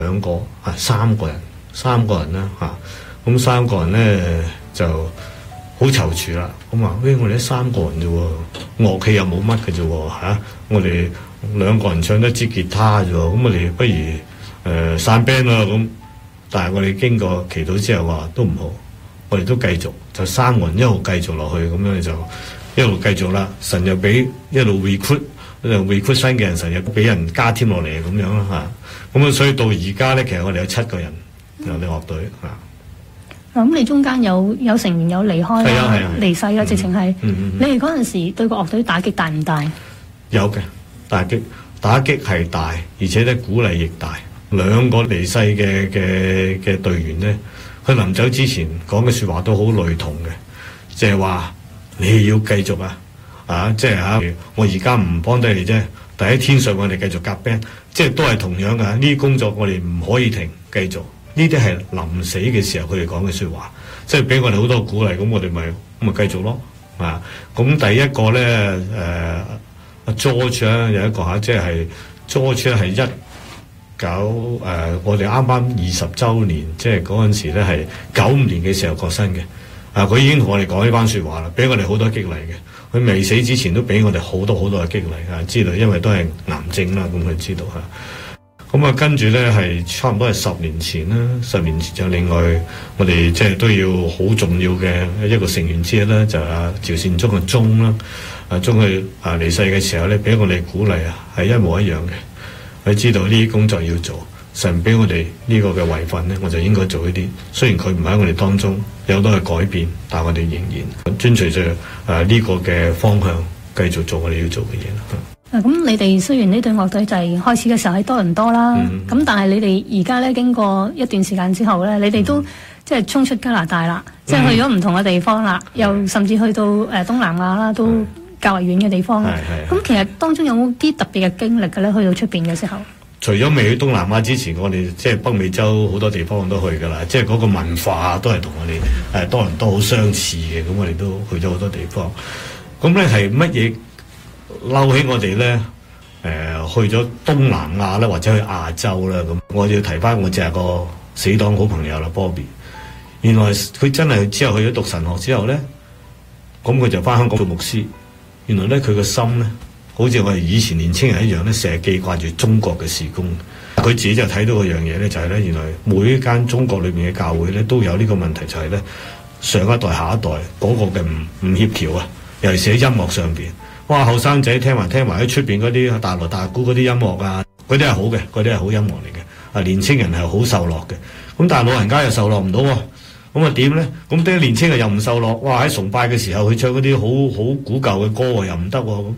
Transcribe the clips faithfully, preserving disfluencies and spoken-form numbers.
兩個啊三個人，三個人啦嚇。咁、啊、三個人咧就好躊躇啦。咁話喂，我哋得三個人啫喎，樂器又冇乜嘅啫喎嚇。我哋兩個人唱得支吉他啫喎，咁我哋不如誒、呃、散 band 啦咁。但係我哋經過祈禱之後話都唔好，我哋都繼續就三個人一路繼續落去，咁樣就一路繼續啦。神又俾一路 recruit， 一路 recruit 新嘅人，神又俾人加添落嚟咁樣啦嚇。咁啊，所以到而家咧，其實我哋有七個人有啲樂隊嚇。 咁、嗯、你中間有有成員有離開啦、啊啊啊、離世啦，直情係。嗯嗯嗯、你哋嗰陣時對個樂隊打擊大唔大？有嘅打擊，打擊係大，而且咧鼓勵亦大。兩個離世嘅嘅嘅隊員咧，佢臨走之前講嘅説話都好類同嘅，即係話你要繼續啊，啊，即係嚇，我而家唔幫低你啫，但喺天上我哋繼續夾 band，即係都係同樣嘅。呢啲工作我哋唔可以停，繼續。呢啲係臨死嘅時候佢哋講嘅説話，即係俾我哋好多鼓勵，咁我哋咪咁咪繼續咯，啊，咁第一個咧誒阿 George 啊，有一個嚇，即係 George 係一。九誒、呃，我哋啱啱二十週年，即係嗰陣時咧係九五年嘅時候過身嘅。啊，佢已經同我哋講呢番説話啦，俾我哋好多激勵嘅。佢未死之前都俾我哋好多好多嘅激勵啊，知道因為都係癌症啦，咁佢知道嚇。咁啊，跟住咧係差唔多係十年前啦，十年前就另外我哋即係都要好重要嘅一個成員之一啦，就係阿趙善忠嘅忠啦。啊，忠佢啊離世嘅時候咧，俾我哋鼓勵啊，係一模一樣嘅。佢知道呢啲工作要做，神俾我哋呢個嘅遺訓咧，我就應該做呢啲。雖然佢唔喺我哋當中，有好多嘅改變，但係我哋仍然遵隨住誒呢個嘅方向，繼續做我哋要做嘅嘢啦。 嗱，咁你哋雖然呢隊樂隊就係開始嘅時候喺多倫多啦，咁、嗯、但係你哋而家咧經過一段時間之後咧，你哋都、嗯、即係衝出加拿大啦，嗯、即係去咗唔同嘅地方啦，嗯、又甚至去到誒、呃、東南亞啦都。嗯較為遠嘅地方，咁其實當中有冇啲特別嘅經歷嘅咧？去到出邊嘅時候， 除咗未去東南亞之前，我哋即係北美洲好多地方都去㗎啦，即係嗰個文化都係同我哋誒多倫多好相似嘅，咁我哋都去咗好多地方。咁咧係乜嘢嬲起我哋咧？誒、呃，去咗東南亞咧，或者去亞洲啦，咁我要提翻我就係個死黨好朋友啦，Bobby。原來佢真係之後去咗讀神學之後咧，咁佢就翻香港做牧師。原來咧佢個心咧，好似我哋以前年青人一樣咧，成日記掛住中國嘅事工。佢自己就睇到個樣嘢咧，就係咧，原來每一間中國裏邊嘅教會咧，都有呢個問題，就係咧上一代下一代嗰個嘅唔唔協調啊，尤其是喺音樂上邊。哇，後生仔聽埋聽埋喺出邊嗰啲大鑼大鼓嗰啲音樂啊，嗰啲係好嘅，嗰啲係好音樂嚟嘅。啊，年青人係好受落嘅，咁但係老人家又受落唔到喎。咁啊點咧？咁啲年青人又唔受落，哇！喺崇拜嘅時候，佢唱嗰啲好好古舊嘅歌又唔得喎。咁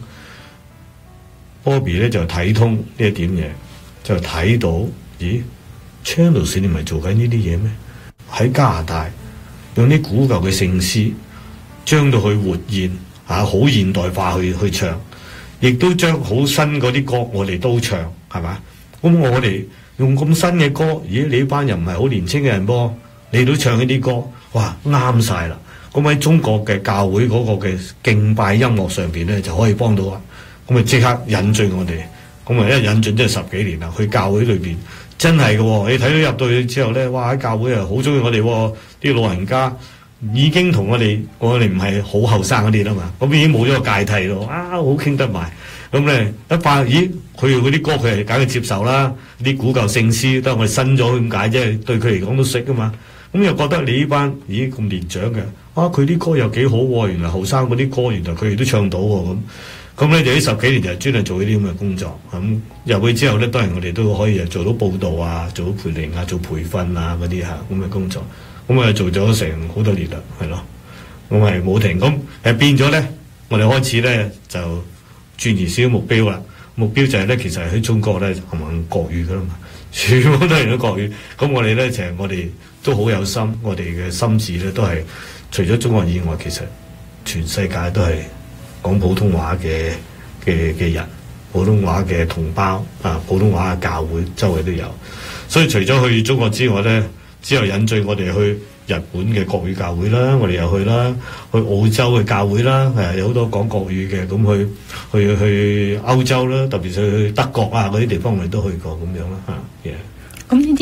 Bobby 咧就睇通呢一點嘢，就睇到，咦 Charles 你唔係做緊呢啲嘢咩？喺加拿大用啲古舊嘅聖詩，將到去活現嚇，好、啊、現代化去去唱，亦都將好新嗰啲歌我哋都唱，係嘛？咁我哋用咁新嘅歌，咦？你呢班人唔係好年輕嘅人噃？你都唱呢啲歌，哇啱晒啦！咁喺中國嘅教會嗰個嘅敬拜音樂上邊咧，就可以幫到啊！咁咪即刻引進我哋，咁咪一引進即係十幾年啦。去教會裏邊真係嘅喎，你睇到入到去之後咧，哇喺教會啊好中意我哋喎，啲老人家已經同我哋，我哋唔係好後生嗰啲啦嘛，咁已經冇咗個芥蒂咯，啊好傾得埋。咁咧一發，咦佢嗰啲歌佢係梗係接受啦，啲古舊聖詩都係我哋新咗咁解啫，對佢嚟講都識噶嘛。咁又覺得你呢班咦咁年長嘅，啊佢啲歌又幾好喎，原來後生嗰啲歌原來佢哋都唱到喎咁，咁咧就呢十幾年就專係做呢啲咁嘅工作，咁入去之後咧，當然我哋都可以做到報導啊，做到培靈啊，做培訓啊嗰啲嚇咁嘅工作，咁啊做咗成好多年啦，係咯，咁係冇停，咁誒變咗咧，我哋開始咧就轉移少少目標啦，目標就係咧其實喺中國咧係講國語噶啦嘛，全部都係講國語，咁我哋咧就係我哋。都好有心，我哋嘅心志咧都係除咗中國以外，其實全世界都係講普通話嘅嘅嘅人，普通話嘅同胞啊，普通話嘅教會周圍都有。所以除咗去中國之外咧，之後引進我哋去日本嘅國語教會啦，我哋又去啦，去澳洲嘅教會啦，係有好多講國語嘅，咁去去去歐洲啦，特別係去德國啊嗰啲地方，我哋都去過咁樣啦嚇。Yeah. 咁呢啲